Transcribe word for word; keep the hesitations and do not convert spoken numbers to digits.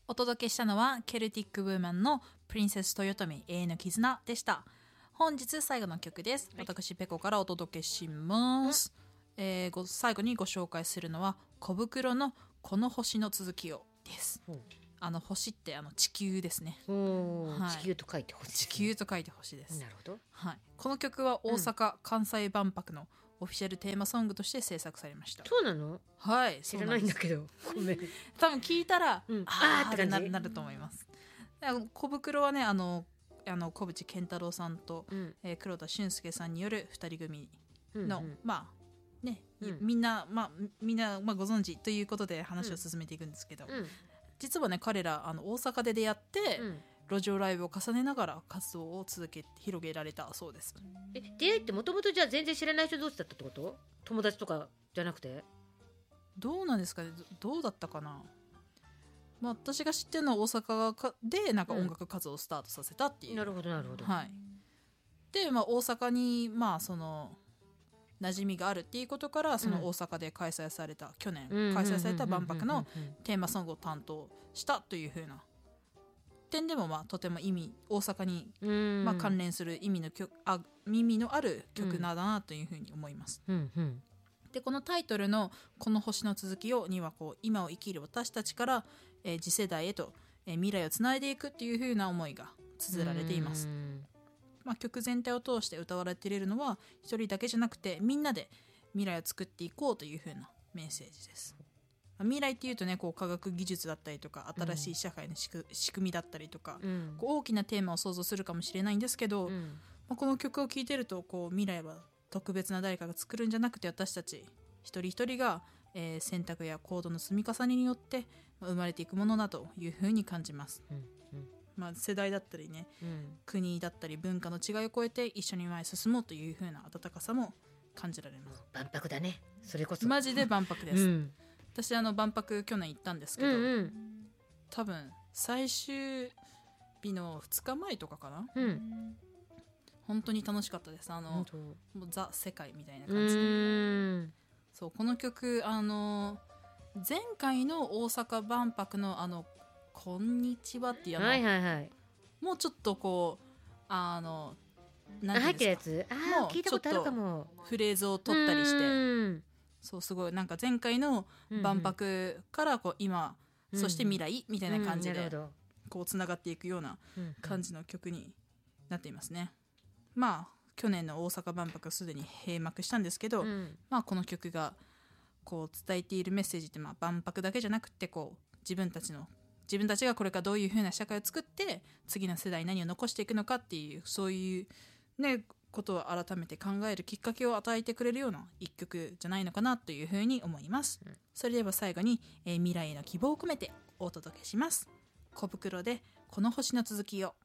お届けしたのはケルティック・ウーマンのプリンセス豊臣永遠の絆でした。本日最後の曲です。 はい、 私ペコからお届けします、うんえー、ご最後にご紹介するのは小袋のこの星の続きをです、うん、あの星ってあの地球ですね、 はい、地球と書いて星、ね、 地球と書いて星です。 なるほど、 はい、この曲は大阪・うん、関西万博のオフィシャルテーマソングとして制作されました。 そうなの？ はい、 知らないんだけどごめん多分聞いたら、 うん、 あーってなる、なると思います。小袋はねあのあの小渕健太郎さんと、うんえー、黒田俊介さんによるふたり組の、うんうん、まあね、うん、みんな、まあ、みんな、まあ、ご存知ということで話を進めていくんですけど、うん、実はね彼らあの大阪で出会って、うん、路上ライブを重ねながら活動を続け広げられたそうです。 え出会いってもともとじゃあ全然知らない人同士だったってこと？友達とかじゃなくて？ どうなんですかね、どうだったかな。まあ、私が知ってるのは大阪でなんか音楽活動をスタートさせたっていう、うん、 なるほどなるほど、 はい、で、まあ、大阪にまあその馴染みがあるっていうことからその大阪で開催された、うん、去年開催された万博のテーマソングを担当したという風な点でもまあとても意味大阪にまあ関連する意味の曲あ耳のある曲なんだなという風に思います、うんうんでこのタイトルのこの星の続きをにはこう今を生きる私たちから、えー、次世代へと、えー、未来をつないでいくっていう風な思いが綴られています。まあ、曲全体を通して歌われているのは一人だけじゃなくてみんなで未来を作っていこうという風なメッセージです。未来っていうとねこう科学技術だったりとか新しい社会の仕組みだったりとか、うん、こう大きなテーマを想像するかもしれないんですけど、うんまあ、この曲を聴いてるとこう未来は特別な誰かが作るんじゃなくて私たち一人一人が、えー、選択や行動の積み重ねによって、まあ、生まれていくものだというふうに感じます、うんうんまあ、世代だったりね、うん、国だったり文化の違いを超えて一緒に前へ進もうというふうな温かさも感じられます。 万博だねそれこそマジで万博です、うん、私あの万博去年行ったんですけど、うんうん、多分最終日のふつかまえとかかな、うん本当に楽しかったです。あのもうザ世界みたいな感じでそうこの曲あの前回の大阪万博のあのこんにちはっていうの、 はいはいはい、 もうちょっとこうあの何ていうんですか入ってるやつあ聞いたことあるかもフレーズを取ったりしてそうすごいなんか前回の万博からこう今、うん、そして未来みたいな感じで、うん、こうつながっていくような感じの曲になっていますね。まあ去年の大阪万博すでに閉幕したんですけど、うんまあ、この曲がこう伝えているメッセージって、まあ、万博だけじゃなくてこう自分たちの自分たちがこれからどういう風な社会を作って次の世代に何を残していくのかっていうそういう、ね、ことを改めて考えるきっかけを与えてくれるような一曲じゃないのかなという風に思います、うん、それでは最後に、えー、未来への希望を込めてお届けします。小袋でこの星の続きを。